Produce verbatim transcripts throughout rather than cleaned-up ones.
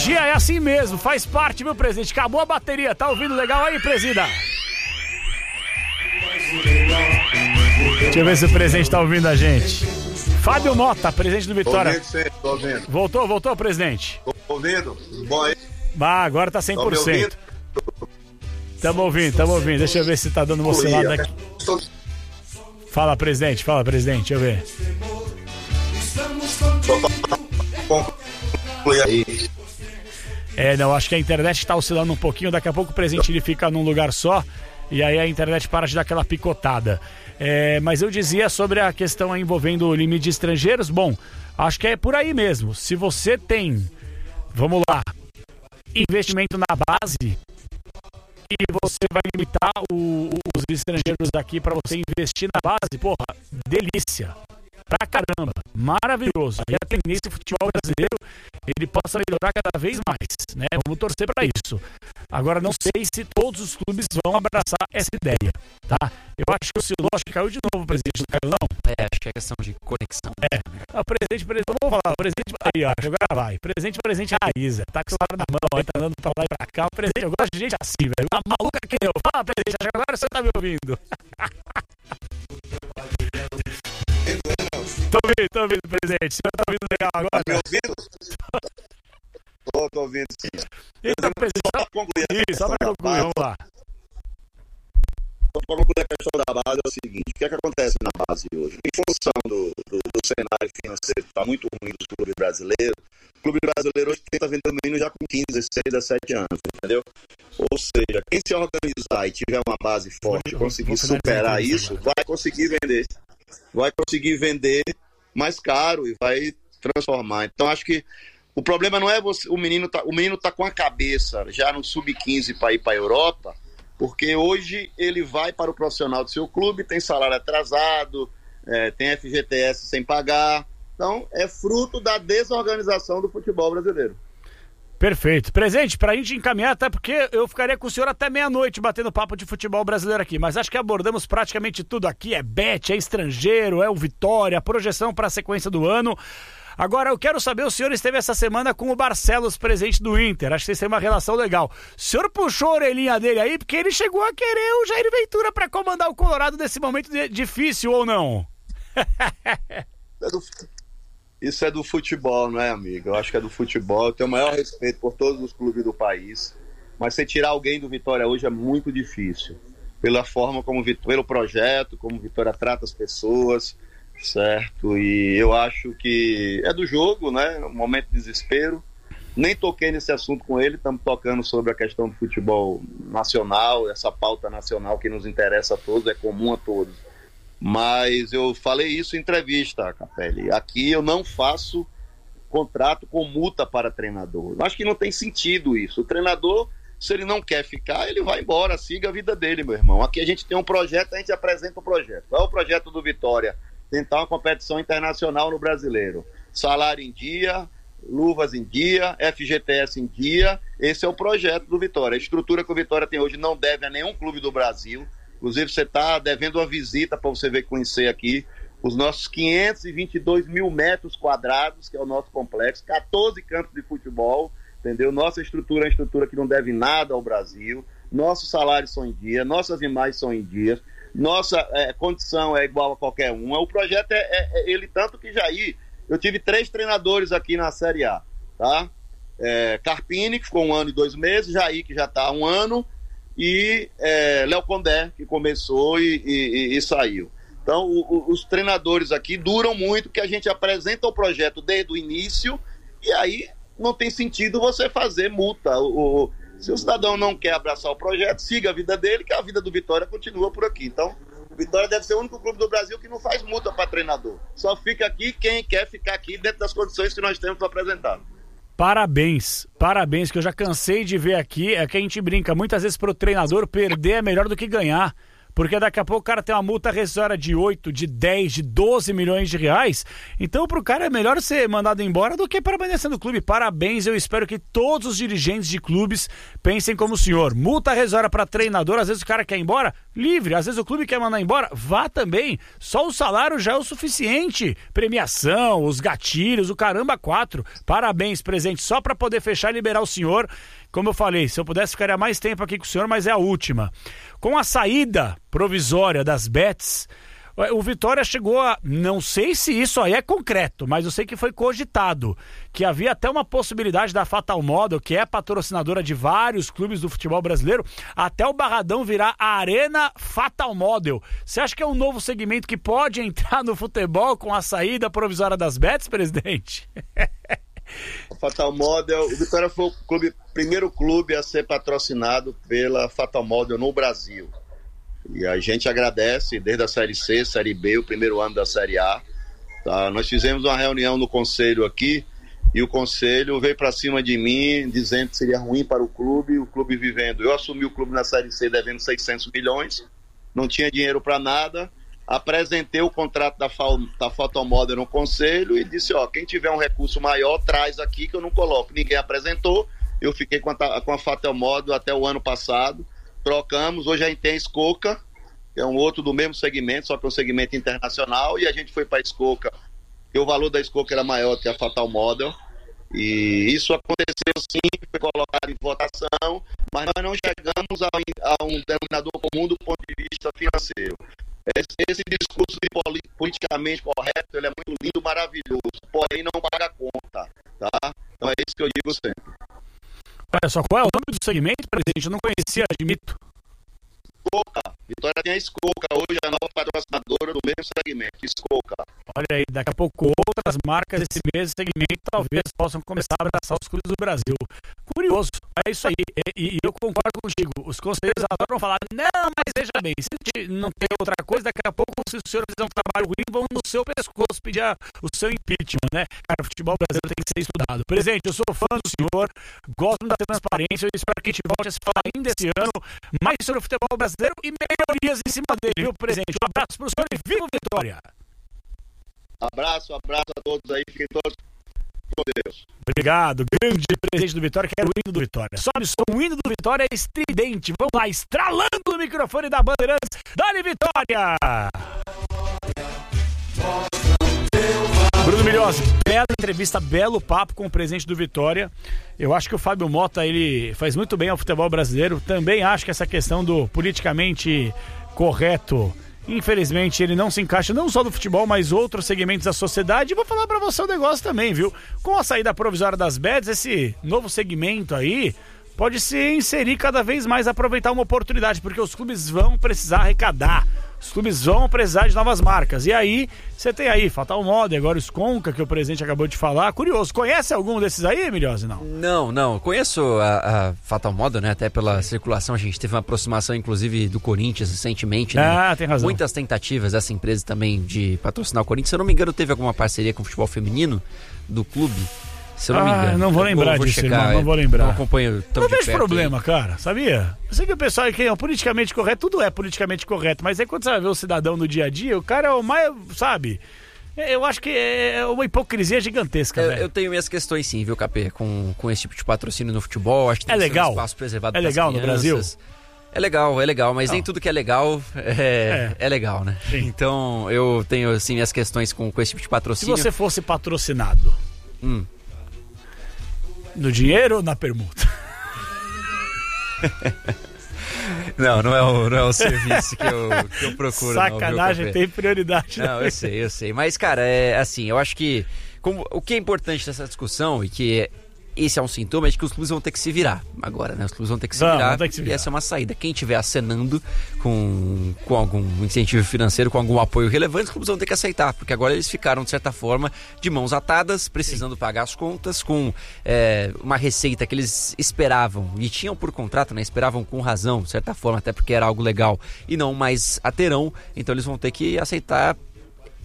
energia é assim mesmo, faz parte, viu, presidente? Acabou a bateria, tá ouvindo legal aí, presida? Deixa eu ver se o presidente tá ouvindo a gente. Fábio Mota, presidente do Vitória. Tô ouvindo, tô ouvindo. Voltou, voltou, presidente? Tô ouvindo, bom aí. Ah, agora tá cem por cento. Tamo ouvindo, tamo ouvindo. Deixa eu ver se tá dando uma oscilada aqui. Fala, presidente, fala, presidente, deixa eu ver. É, não, acho que a internet tá oscilando um pouquinho. Daqui a pouco o presidente ele fica num lugar só e aí a internet para de dar aquela picotada. É, mas eu dizia sobre a questão envolvendo o limite de estrangeiros. Bom, acho que é por aí mesmo. Se você tem, vamos lá, investimento na base e você vai limitar o, os estrangeiros aqui para você investir na base, porra, delícia. Pra caramba, maravilhoso. E a tendência do futebol brasileiro, ele possa melhorar cada vez mais, né? Vamos torcer pra isso. Agora, não sei se todos os clubes vão abraçar essa ideia, tá? Eu acho que o Silvio, acho que caiu de novo o presidente, não caiu não? É, acho que é questão de conexão. É, o presidente, presidente, vamos falar, o presidente, aí ó, agora vai. Presidente, presidente Raíza, tá com o celular na mão, aí tá andando pra lá e pra cá. O presidente, eu gosto de gente assim, velho, uma maluca que eu. Fala, presidente, agora você tá me ouvindo. Tô ouvindo, tô ouvindo, presidente. Você tá ouvindo legal agora? Tá me ouvindo? Tô, tô ouvindo, sim. Então, presidente, só pra concluir a isso, só pra concluir, vamos lá. Só para concluir a questão da base é o seguinte, o que é que acontece na base hoje? Em função do, do, do cenário financeiro que está muito ruim dos clubes brasileiros, o clube brasileiro hoje tenta vender menino já com quinze, dezesseis, dezessete anos, entendeu? Ou seja, quem se organizar e tiver uma base forte e conseguir superar isso, vai conseguir vender. Vai conseguir vender mais caro e vai transformar. Então, acho que o problema não é você, o menino tá, o menino tá com a cabeça já no sub quinze para ir para a Europa, porque hoje ele vai para o profissional do seu clube, tem salário atrasado, é, tem F G T S sem pagar. Então, é fruto da desorganização do futebol brasileiro. Perfeito. Presente, pra gente encaminhar, até porque eu ficaria com o senhor até meia-noite batendo papo de futebol brasileiro aqui, mas acho que abordamos praticamente tudo aqui, é bet, é estrangeiro, é o Vitória, a projeção para a sequência do ano. Agora, eu quero saber, o senhor esteve essa semana com o Barcelos, presidente do Inter, acho que vocês têm uma relação legal. O senhor puxou a orelhinha dele aí, porque ele chegou a querer o Jair Ventura para comandar o Colorado nesse momento de- difícil, ou não? É do... Isso é do futebol, não é, amigo? Eu acho que é do futebol. Eu tenho o maior respeito por todos os clubes do país. Mas você tirar alguém do Vitória hoje é muito difícil. Pela forma como, pelo projeto, como o Vitória trata as pessoas, certo? E eu acho que é do jogo, né? Um momento de desespero. Nem toquei nesse assunto com ele. Estamos tocando sobre a questão do futebol nacional, essa pauta nacional que nos interessa a todos, é comum a todos. Mas eu falei isso em entrevista, Capelli. Aqui eu não faço contrato com multa para treinador. Eu acho que não tem sentido isso. O treinador, se ele não quer ficar, ele vai embora, siga a vida dele, meu irmão. Aqui a gente tem um projeto, a gente apresenta o projeto. Qual é o projeto do Vitória? Tentar uma competição internacional no brasileiro. Salário em dia, luvas em dia, F G T S em dia. Esse é o projeto do Vitória. A estrutura que o Vitória tem hoje não deve a nenhum clube do Brasil. Inclusive, você está devendo uma visita para você ver, conhecer aqui os nossos quinhentos e vinte e dois mil metros quadrados, que é o nosso complexo, quatorze campos de futebol, entendeu? Nossa estrutura é uma estrutura que não deve nada ao Brasil, nossos salários são em dia, nossas imagens são em dia, nossa é, condição é igual a qualquer uma. O projeto é, é, é ele tanto que Jair, eu tive três treinadores aqui na Série A, tá? É, Carpini, que ficou um ano e dois meses, Jair, que já está há um ano, e é, Léo Condé, que começou e, e, e saiu. Então, o, o, os treinadores aqui duram muito, porque a gente apresenta o projeto desde o início, e aí não tem sentido você fazer multa. O, o, se o cidadão não quer abraçar o projeto, siga a vida dele, que a vida do Vitória continua por aqui. Então, o Vitória deve ser o único clube do Brasil que não faz multa para treinador. Só fica aqui quem quer ficar aqui dentro das condições que nós temos para apresentar. Parabéns, parabéns, que eu já cansei de ver aqui, é que a gente brinca, muitas vezes pro treinador perder é melhor do que ganhar, Porque daqui a pouco o cara tem uma multa rescisória de oito, de dez, de doze milhões de reais. Então pro cara é melhor ser mandado embora do que permanecendo no clube. Parabéns, eu espero que todos os dirigentes de clubes pensem como o senhor. Multa rescisória para treinador, às vezes o cara quer ir embora, livre. Às vezes o clube quer mandar embora, vá também. Só o salário já é o suficiente. Premiação, os gatilhos, o caramba quatro. Parabéns, presidente, só para poder fechar e liberar o senhor. Como eu falei, se eu pudesse ficaria mais tempo aqui com o senhor, mas é a última. Com a saída provisória das bets, o Vitória chegou a... Não sei se isso aí é concreto, mas eu sei que foi cogitado. Que havia até uma possibilidade da Fatal Model, que é patrocinadora de vários clubes do futebol brasileiro, até o Barradão virar a Arena Fatal Model. Você acha que é um novo segmento que pode entrar no futebol com a saída provisória das bets, presidente? A Fatal Model, o Vitória foi o clube, primeiro clube a ser patrocinado pela Fatal Model no Brasil. E a gente agradece desde a Série C, Série B, o primeiro ano da Série A. Tá? Nós fizemos uma reunião no conselho aqui e o conselho veio para cima de mim dizendo que seria ruim para o clube, o clube vivendo. Eu assumi o clube na Série C devendo seiscentos milhões, não tinha dinheiro para nada. Apresentei o contrato da, da Fatal Model no conselho e disse, ó, quem tiver um recurso maior, traz aqui que eu não coloco. Ninguém apresentou, eu fiquei com a, com a Fatal Model até o ano passado, trocamos, hoje a gente tem a Escoca, que é um outro do mesmo segmento, só que é um segmento internacional, e a gente foi para a Escoca, e o valor da Escoca era maior que a Fatal Model, e isso aconteceu sim, foi colocado em votação, mas nós não chegamos a, a um denominador comum do ponto de vista financeiro. Esse, esse discurso de poli, politicamente correto, ele é muito lindo, maravilhoso, porém não paga a conta, tá? Então é isso que eu digo sempre. Olha só, qual é o nome do segmento, presidente? Eu não conhecia, admito. Escoca. Vitória tem a Escoca, hoje é a nova patrocinadora do mesmo segmento, Escoca. Olha aí, daqui a pouco outras marcas desse mesmo segmento talvez possam começar a abraçar os clubes do Brasil. Curioso, é isso aí. E, e eu concordo contigo, os conselheiros adoram falar, não, mas veja bem, se não tem outra coisa, daqui a pouco se o senhor fizer um trabalho ruim, vão no seu pescoço pedir a, o seu impeachment, né? Cara, o futebol brasileiro tem que ser estudado. Presidente, eu sou fã do senhor, gosto da transparência, eu espero que a gente volte a se falar ainda esse ano mais sobre o futebol brasileiro e melhorias em cima dele, viu, presidente? Um abraço pro senhor e viva Vitória! Abraço, abraço a todos aí, fiquem todos com Deus. Obrigado, grande presidente do Vitória, que era o hino do Vitória. Sobe som, o hino do Vitória é estridente. Vamos lá, estralando o microfone da Bandeirantes. Dá-lhe Vitória! Bruno Milhozzi, bela entrevista, belo papo com o presidente do Vitória. Eu acho que o Fábio Mota, ele faz muito bem ao futebol brasileiro. Também acho que essa questão do politicamente correto, infelizmente, ele não se encaixa não só do futebol, mas outros segmentos da sociedade. E vou falar pra você o negócio também, viu? Com a saída provisória das bets, esse novo segmento aí pode se inserir cada vez mais, aproveitar uma oportunidade, porque os clubes vão precisar arrecadar. Os clubes vão precisar de novas marcas. E aí, você tem aí Fatal Model, agora o Esconca, que o presidente acabou de falar. Curioso, conhece algum desses aí, Milhozzi? Não? Não, não. Conheço a, a Fatal Model, né? Até pela circulação, a gente teve uma aproximação, inclusive, do Corinthians recentemente. Ah, né? tem razão. Muitas tentativas dessa empresa também de patrocinar o Corinthians. Se eu não me engano, teve alguma parceria com o futebol feminino do clube. Se eu não me engano. Ah, não vou lembrar vou, disso, vou checar, irmão, não vou lembrar. Não acompanho tão Não de vejo perto problema, aí. cara, sabia? Eu sei que o pessoal é que é politicamente correto, tudo é politicamente correto, mas aí quando você vai ver o cidadão no dia a dia, o cara é o mais, sabe? Eu acho que é uma hipocrisia gigantesca, eu, velho. eu tenho minhas questões sim, viu, Capê, com, com esse tipo de patrocínio no futebol. Acho que tem É que legal? ser um espaço preservado É pras legal no crianças. Brasil? É legal, é legal, mas Não. nem tudo que é legal é, é. é legal, né? Sim. Então eu tenho assim minhas questões com, com esse tipo de Se patrocínio. você fosse patrocinado, Hum. no dinheiro ou na permuta? Não, não é o, não é o serviço que eu, que eu procuro. Sacanagem, não, viu, tem prioridade. Não, eu sei, eu sei. Mas, cara, é assim, eu acho que como, o que é importante nessa discussão, e que esse é um sintoma, é de que os clubes vão ter que se virar agora, né? Os clubes vão ter que se Não, virar, vão ter que se virar. E essa é uma saída. Quem estiver acenando com, com algum incentivo financeiro, com algum apoio relevante, os clubes vão ter que aceitar, porque agora eles ficaram, de certa forma, de mãos atadas, precisando Sim. pagar as contas, com é, uma receita que eles esperavam, e tinham por contrato, né? Esperavam com razão, de certa forma, até porque era algo legal, e não mais a terão, então eles vão ter que aceitar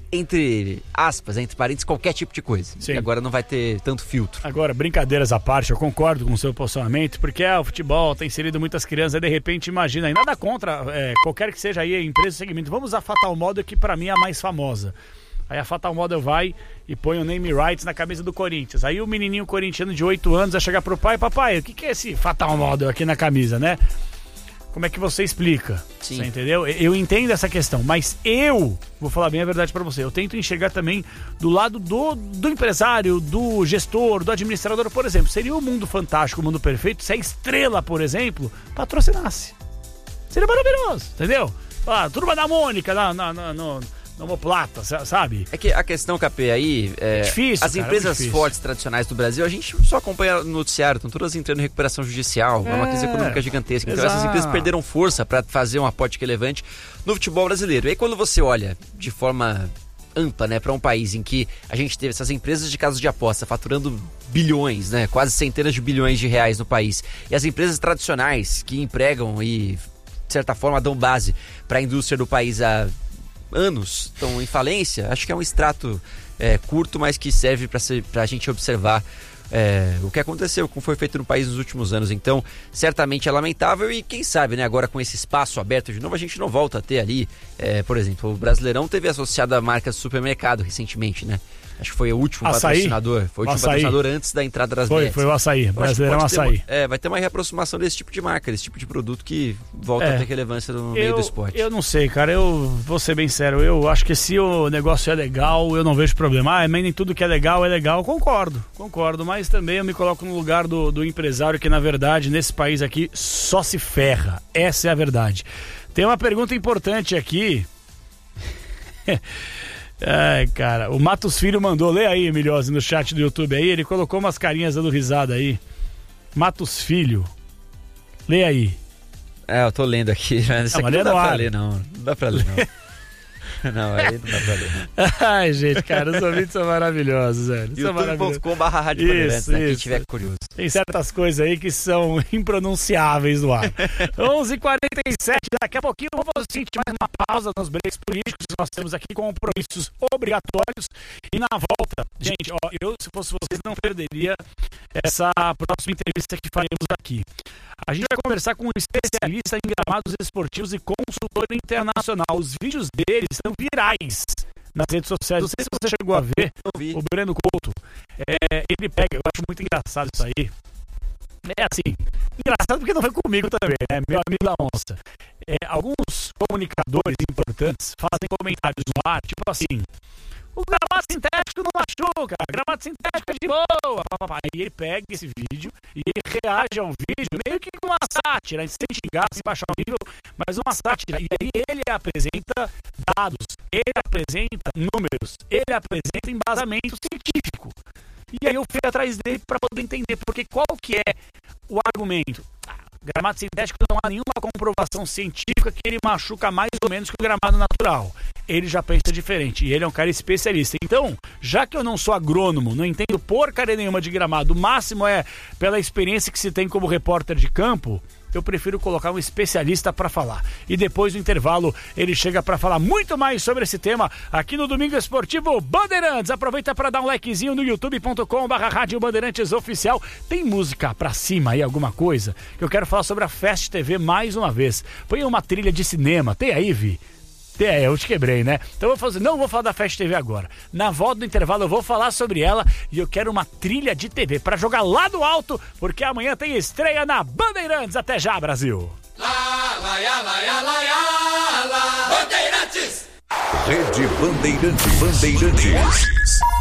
entre aspas, entre parênteses, qualquer tipo de coisa. Sim. E agora não vai ter tanto filtro. Agora, brincadeiras à parte, eu concordo com o seu posicionamento, porque é, o futebol tem inserido muitas crianças, aí de repente, imagina, e nada contra é, qualquer que seja aí a empresa, o segmento. Vamos usar a Fatal Model, que pra mim é a mais famosa. Aí a Fatal Model vai e põe o name rights na camisa do Corinthians. Aí o menininho corintiano de oito anos vai chegar pro pai, papai, o que, que é esse Fatal Model aqui na camisa, né? Como é que você explica? Sim. Você entendeu? Eu entendo essa questão, mas eu, vou falar bem a verdade pra você, eu tento enxergar também do lado do, do empresário, do gestor, do administrador, por exemplo. Seria um mundo fantástico, um mundo perfeito, se a Estrela, por exemplo, patrocinasse. Seria maravilhoso, entendeu? Ah, turma da Mônica, na, na, na, no... Homoplata, sabe? É que a questão, K P, aí... É, é difícil, as cara, empresas é fortes, tradicionais do Brasil, a gente só acompanha no noticiário, estão todas entrando em recuperação judicial, é, é uma crise econômica gigantesca. Então exato. Essas empresas perderam força para fazer um aporte relevante no futebol brasileiro. E aí quando você olha de forma ampla, né, para um país em que a gente teve essas empresas de casas de aposta faturando bilhões, né, quase centenas de bilhões de reais no país, e as empresas tradicionais que empregam e, de certa forma, dão base para a indústria do país há anos estão em falência, acho que é um extrato é, curto, mas que serve para a gente observar é, o que aconteceu, como foi feito no país nos últimos anos. Então, certamente é lamentável e quem sabe, né, agora com esse espaço aberto de novo, a gente não volta a ter ali, é, por exemplo, o Brasileirão teve associado a marca supermercado recentemente, né? Acho que foi o último açaí? patrocinador. Foi o último açaí. patrocinador antes da entrada das Foi, foi o açaí. Brasileirão açaí. Uma, é, vai ter uma reaproximação desse tipo de marca, desse tipo de produto que volta é, a ter relevância no eu, meio do esporte. Eu não sei, cara. Eu vou ser bem sério. Eu acho que se o negócio é legal, eu não vejo problema. Ah, mas nem tudo que é legal é legal. Concordo, concordo. Mas também eu me coloco no lugar do, do empresário que, na verdade, nesse país aqui, só se ferra. Essa é a verdade. Tem uma pergunta importante aqui. Ai, cara, o Matos Filho mandou, lê aí, Emiliosi, no chat do YouTube aí, ele colocou umas carinhas dando risada aí. Matos Filho, lê aí. É, eu tô lendo aqui, mas isso não, aqui não dá pra ler, não. Não dá pra ler, não. Não, aí não dá pra ler. Ai, gente, cara, os ouvintes são maravilhosos, velho. youtube ponto com barra rádio bandeirantes, né? Quem tiver curioso. Tem certas coisas aí que são impronunciáveis no ar. onze e quarenta e sete, daqui a pouquinho eu vou sentir mais uma pausa nos breaks políticos que nós temos aqui, compromissos obrigatórios. E na volta, gente, ó, eu, se fosse vocês, não perderia essa próxima entrevista que faremos aqui. A gente vai conversar com um especialista em gramados esportivos e consultor internacional. Os vídeos dele são virais nas redes sociais. Não sei se você chegou a ver o Breno Couto. É, ele pega, eu acho muito engraçado isso aí. É assim, engraçado porque não foi comigo também, né? Meu amigo da onça. É, alguns comunicadores importantes fazem comentários no ar, tipo assim: o gramado sintético não machuca, gramado sintético é de boa. Aí ele pega esse vídeo e ele reage ao vídeo meio que com uma sátira, sem xingar, sem baixar o nível, mas uma sátira. E aí ele apresenta dados, ele apresenta números, ele apresenta embasamento científico. E aí eu fui atrás dele para poder entender, porque qual que é o argumento? Gramado sintético não há nenhuma comprovação científica que ele machuca mais ou menos que o gramado natural. Ele já pensa diferente e ele é um cara especialista. Então, já que eu não sou agrônomo, não entendo porcaria nenhuma de gramado, o máximo é pela experiência que se tem como repórter de campo, eu prefiro colocar um especialista para falar. E depois do intervalo, ele chega para falar muito mais sobre esse tema aqui no Domingo Esportivo Bandeirantes. Aproveita para dar um likezinho no youtube ponto com barra rádio bandeirantes oficial. Tem música pra cima aí, alguma coisa? Que eu quero falar sobre a Fast T V mais uma vez. Põe uma trilha de cinema. Tem aí, Vi? É, eu te quebrei, né? Então eu vou fazer, não vou falar da Fast T V agora. Na volta do intervalo eu vou falar sobre ela e eu quero uma trilha de T V pra jogar lá do alto, porque amanhã tem estreia na Bandeirantes. Até já, Brasil! Lá, lá, lá, lá, lá, lá, Bandeirantes! Rede Bandeirantes. Bandeirantes.